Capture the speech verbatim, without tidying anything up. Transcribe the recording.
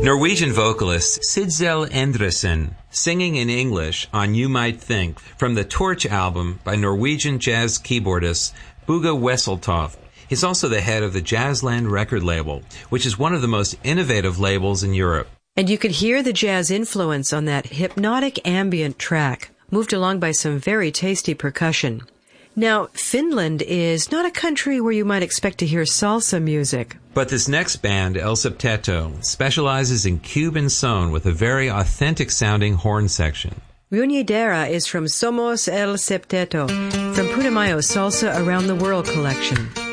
Norwegian vocalist Sidsel Endresen, singing in English on You Might Think from the Torch album by Norwegian jazz keyboardist Bugge Wesseltoft. He's also the head of the Jazzland record label, which is one of the most innovative labels in Europe. And you could hear the jazz influence on that hypnotic ambient track, moved along by some very tasty percussion. Now, Finland is not a country where you might expect to hear salsa music. But this next band, El Septeto, specializes in Cuban son with a very authentic-sounding horn section. Reunidera is from Somos El Septeto, from Putumayo's Salsa Around the World collection.